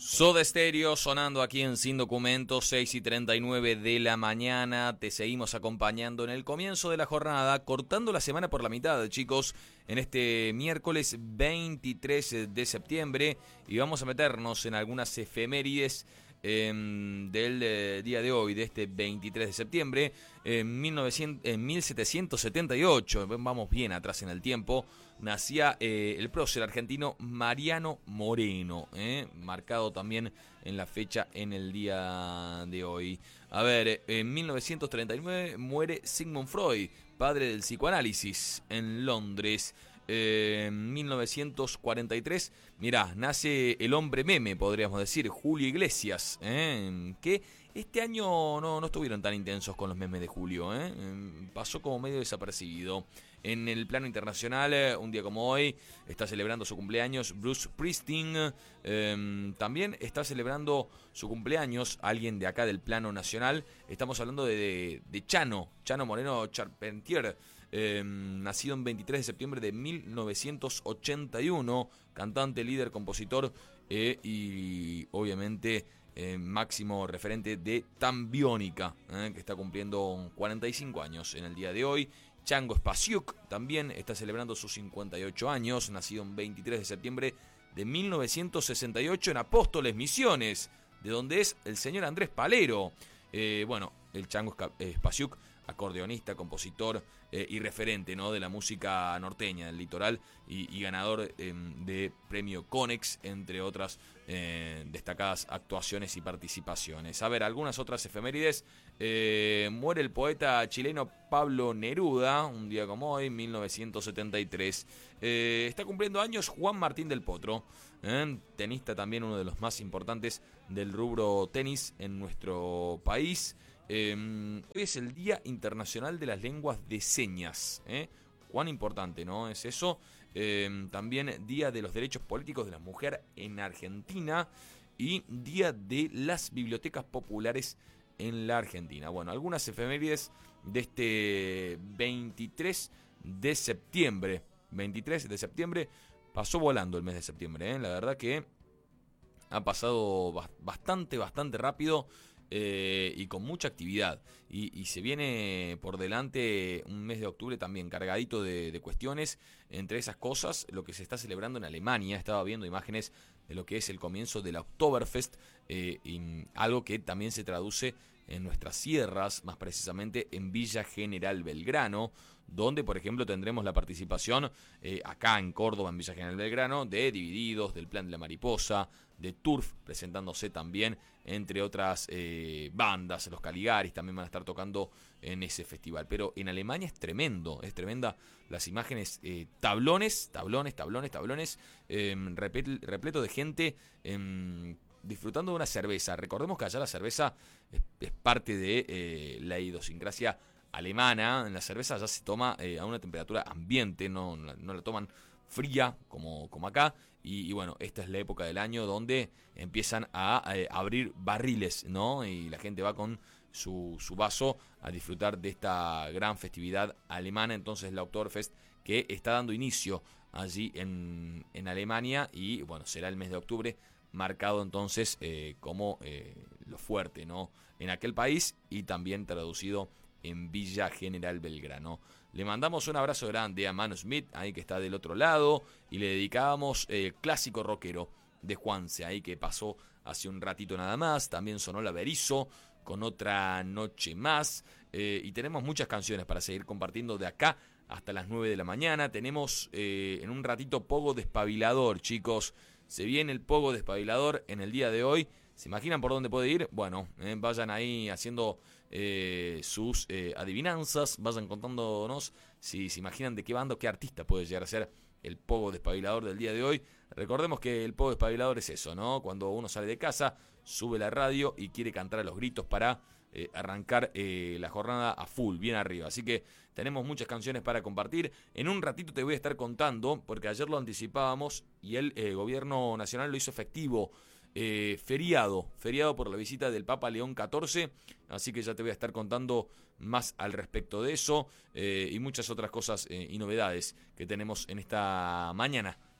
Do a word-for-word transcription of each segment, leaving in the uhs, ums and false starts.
Soda Stereo sonando aquí en Sin Documentos, seis y treinta y nueve de la mañana. Te seguimos acompañando en el comienzo de la jornada, cortando la semana por la mitad, chicos, en este miércoles veintitrés de septiembre. Y vamos a meternos en algunas efemérides eh, del eh, día de hoy, de este veintitrés de septiembre. En, mil novecientos, en mil setecientos setenta y ocho, vamos bien atrás en el tiempo, nacía eh, el prócer argentino Mariano Moreno, eh, marcado también en la fecha en el día de hoy. A ver, en mil novecientos treinta y nueve muere Sigmund Freud, padre del psicoanálisis, en Londres. Eh, en mil novecientos cuarenta y tres, mirá, nace el hombre meme, podríamos decir, Julio Iglesias, eh, que este año no, no estuvieron tan intensos con los memes de Julio, eh, pasó como medio desapercibido. En el plano internacional, un día como hoy, está celebrando su cumpleaños Bruce Springsteen. Eh, también está celebrando su cumpleaños alguien de acá del plano nacional. Estamos hablando de, de, de Chano, Chano Moreno Charpentier. Eh, nacido en veintitrés de septiembre de mil novecientos ochenta y uno. Cantante, líder, compositor eh, y obviamente eh, máximo referente de Tambiónica, eh, que está cumpliendo cuarenta y cinco años en el día de hoy. Chango Spasiuk también está celebrando sus cincuenta y ocho años, nacido en veintitrés de septiembre de mil novecientos sesenta y ocho en Apóstoles, Misiones, de donde es el señor Andrés Palero. Eh, bueno, el Chango Spasiuk, acordeonista, compositor eh, y referente, ¿no?, de la música norteña del litoral y, y ganador eh, de premio Conex, entre otras eh, destacadas actuaciones y participaciones. A ver, algunas otras efemérides. Eh, muere el poeta chileno Pablo Neruda, un día como hoy, mil novecientos setenta y tres. Eh, está cumpliendo años Juan Martín del Potro, eh, tenista también, uno de los más importantes del rubro tenis en nuestro país. Eh, hoy es el Día Internacional de las Lenguas de Señas. ¿eh? Cuán importante, ¿no? Es eso. Eh, también Día de los Derechos Políticos de la Mujer en Argentina y Día de las Bibliotecas Populares en la Argentina. Bueno, algunas efemérides de este veintitrés de septiembre. veintitrés de septiembre. Pasó volando el mes de septiembre. ¿eh? La verdad que ha pasado bastante, bastante rápido. Eh, y con mucha actividad y, y se viene por delante un mes de octubre también cargadito de, de cuestiones, entre esas cosas lo que se está celebrando en Alemania. Estaba viendo imágenes de lo que es el comienzo del Oktoberfest, eh, y algo que también se traduce en nuestras sierras, más precisamente en Villa General Belgrano, donde por ejemplo tendremos la participación eh, acá en Córdoba, en Villa General Belgrano, de Divididos, del Plan de la Mariposa, de Turf presentándose también, entre otras eh, bandas. Los Caligaris también van a estar tocando en ese festival. Pero en Alemania es tremendo, es tremenda las imágenes, eh, tablones, tablones, tablones, tablones, eh, repleto de gente eh, disfrutando de una cerveza. Recordemos que allá la cerveza es, es parte de eh, la idiosincrasia alemana. En la cerveza ya se toma eh, a una temperatura ambiente, no, no, no la toman fría como, como acá. Y, y bueno, esta es la época del año donde empiezan a, a abrir barriles, ¿no? Y la gente va con su, su vaso a disfrutar de esta gran festividad alemana. Entonces la Oktoberfest, que está dando inicio allí en, en Alemania, y bueno, será el mes de octubre, marcado entonces eh, como eh, lo fuerte, ¿no?, en aquel país, y también traducido en Villa General Belgrano. Le mandamos un abrazo grande a Manu Smith, ahí que está del otro lado, y le dedicábamos el eh, clásico rockero de Juanse, ahí que pasó hace un ratito nada más. También sonó la Berizo con Otra Noche Más, eh, y tenemos muchas canciones para seguir compartiendo de acá hasta las nueve de la mañana. Tenemos eh, en un ratito Pogo Despabilador, chicos. Se viene el Pogo Despabilador en el día de hoy. ¿Se imaginan por dónde puede ir? Bueno, eh, vayan ahí haciendo eh, sus eh, adivinanzas, vayan contándonos si se imaginan de qué banda o qué artista puede llegar a ser el Pogo Despabilador del día de hoy. Recordemos que el Pogo Despabilador es eso, ¿no? Cuando uno sale de casa, sube la radio y quiere cantar a los gritos para eh, arrancar eh, la jornada a full, bien arriba. Así que tenemos muchas canciones para compartir. En un ratito te voy a estar contando, porque ayer lo anticipábamos y el eh, gobierno nacional lo hizo efectivo. Eh, feriado, feriado por la visita del Papa León catorce, así que ya te voy a estar contando más al respecto de eso, eh, y muchas otras cosas eh, y novedades que tenemos en esta mañana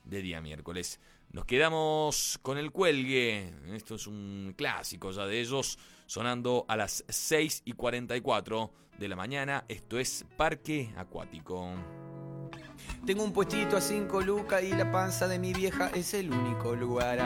de día miércoles. Nos quedamos con el cuelgue. Esto es un clásico ya de ellos, sonando a las seis y cuarenta y cuatro de la mañana. Esto es Parque Acuático. Tengo un puestito a cinco lucas y la panza de mi vieja es el único lugar